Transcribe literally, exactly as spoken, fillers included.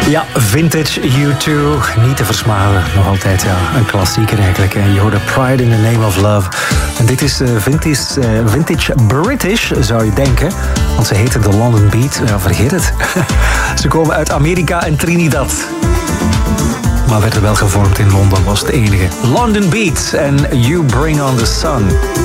Ja, vintage U twee, niet te versmaden. Nog altijd ja, een klassieker eigenlijk. En je hoorde Pride in the Name of Love. En dit is uh, vintage, uh, vintage British, zou je denken. Want ze heten de London Beat. Ja, vergeet het. Ze komen uit Amerika en Trinidad. Maar werden wel gevormd in Londen, was het enige. London Beat en You Bring on the Sun.